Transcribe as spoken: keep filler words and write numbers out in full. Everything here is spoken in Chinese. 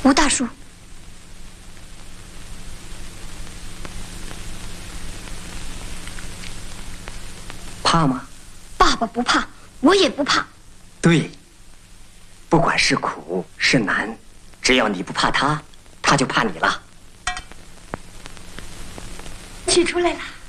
吴大叔， 怕吗？ 爸爸不怕，我也不怕。 对，不管是苦是难，只要你不怕他，他就怕你了。 取出来了。